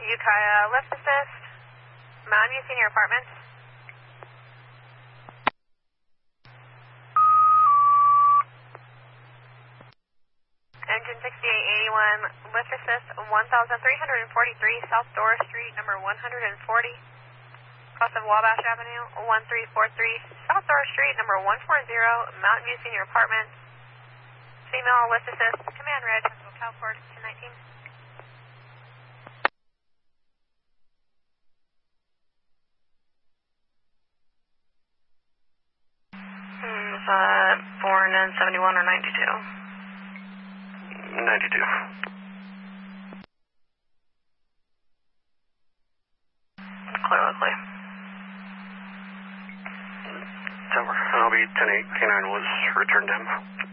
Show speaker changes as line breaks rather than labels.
Ukiah, lift assist. Mountain View Senior Apartments. Engine 6881, lift assist 1343 South Dora Street, number 140. Cross of Wabash Avenue, 1343 South Dora Street, number 140, Mountain View Senior Apartments. Female, lift assist, command red, Calcord 219.
born in 71 or 92?
92.
Clear, Luckily.
Denver, LB 108 K9 was returned in.